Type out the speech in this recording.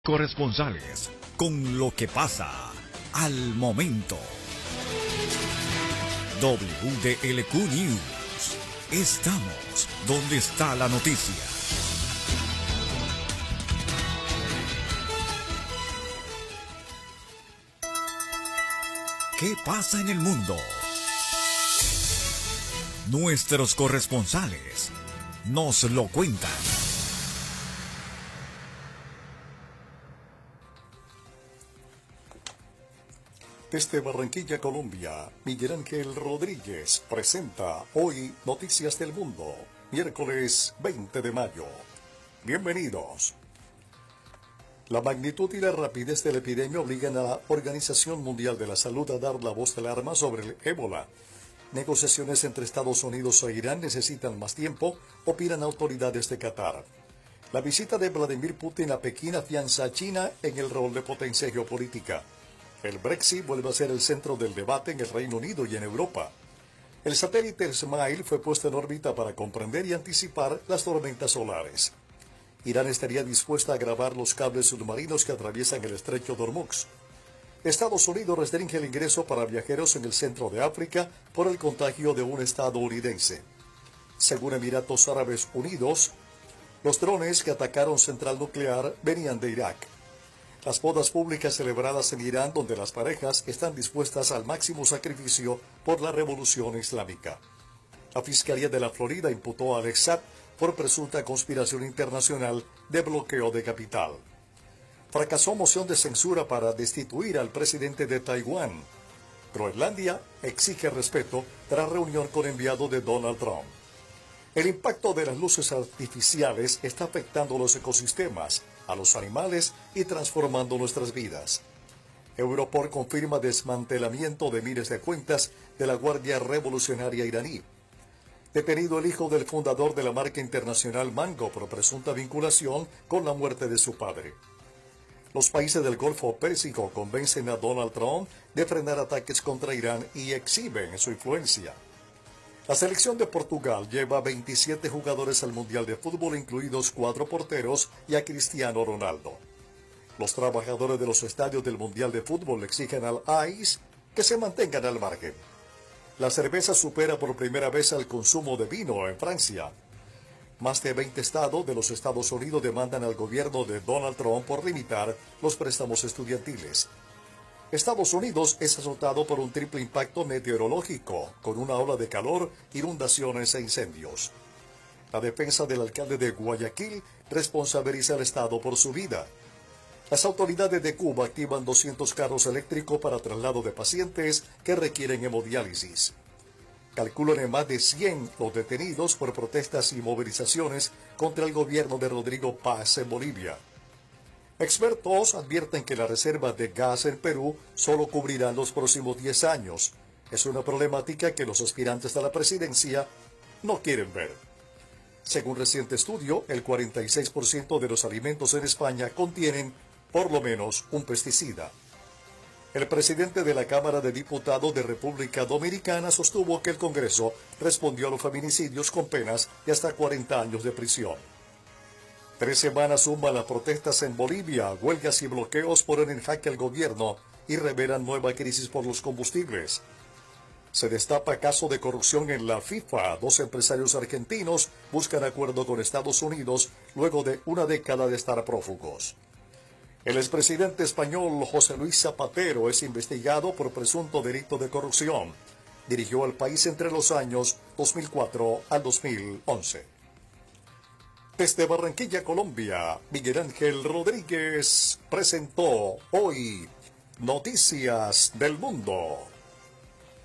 Corresponsales con lo que pasa al momento. WDLQ News. Estamos donde está la noticia. ¿Qué pasa en el mundo? Nuestros corresponsales nos lo cuentan. Desde Barranquilla, Colombia, Miguel Ángel Rodríguez presenta hoy Noticias del Mundo, miércoles 20 de mayo. Bienvenidos. La magnitud y la rapidez de la epidemia obligan a la Organización Mundial de la Salud a dar la voz de alarma sobre el ébola. Negociaciones entre Estados Unidos e Irán necesitan más tiempo, opinan autoridades de Qatar. La visita de Vladimir Putin a Pekín afianza a China en el rol de potencia geopolítica. El Brexit vuelve a ser el centro del debate en el Reino Unido y en Europa. El satélite Smile fue puesto en órbita para comprender y anticipar las tormentas solares. Irán estaría dispuesta a grabar los cables submarinos que atraviesan el estrecho de Hormuz. Estados Unidos restringe el ingreso para viajeros en el centro de África por el contagio de un estadounidense. Según Emiratos Árabes Unidos, los drones que atacaron central nuclear venían de Irak. Las bodas públicas celebradas en Irán, donde las parejas están dispuestas al máximo sacrificio por la revolución islámica. La Fiscalía de la Florida imputó a Alex Saab por presunta conspiración internacional de bloqueo de capital. Fracasó moción de censura para destituir al presidente de Taiwán. Groenlandia exige respeto tras reunión con enviado de Donald Trump. El impacto de las luces artificiales está afectando los ecosistemas, a los animales y transformando nuestras vidas. Europol confirma desmantelamiento de miles de cuentas de la Guardia Revolucionaria iraní. Detenido el hijo del fundador de la marca internacional Mango por presunta vinculación con la muerte de su padre. Los países del Golfo Pérsico convencen a Donald Trump de frenar ataques contra Irán y exhiben su influencia. La selección de Portugal lleva 27 jugadores al Mundial de Fútbol, incluidos 4 porteros y a Cristiano Ronaldo. Los trabajadores de los estadios del Mundial de Fútbol exigen al AIS que se mantengan al margen. La cerveza supera por primera vez al consumo de vino en Francia. Más de 20 estados de los Estados Unidos demandan al gobierno de Donald Trump por limitar los préstamos estudiantiles. Estados Unidos es azotado por un triple impacto meteorológico, con una ola de calor, inundaciones e incendios. La defensa del alcalde de Guayaquil responsabiliza al Estado por su vida. Las autoridades de Cuba activan 200 carros eléctricos para traslado de pacientes que requieren hemodiálisis. Calculan en más de 100 los detenidos por protestas y movilizaciones contra el gobierno de Rodrigo Paz en Bolivia. Expertos advierten que la reserva de gas en Perú solo cubrirá los próximos 10 años. Es una problemática que los aspirantes a la presidencia no quieren ver. Según reciente estudio, el 46% de los alimentos en España contienen por lo menos un pesticida. El presidente de la Cámara de Diputados de República Dominicana sostuvo que el Congreso respondió a los feminicidios con penas de hasta 40 años de prisión. 3 semanas suman las protestas en Bolivia, huelgas y bloqueos ponen en jaque al gobierno y revelan nueva crisis por los combustibles. Se destapa caso de corrupción en la FIFA. 2 empresarios argentinos buscan acuerdo con Estados Unidos luego de una década de estar prófugos. El expresidente español José Luis Zapatero es investigado por presunto delito de corrupción. Dirigió al país entre los años 2004 al 2011. Desde Barranquilla, Colombia, Miguel Ángel Rodríguez presentó hoy Noticias del Mundo.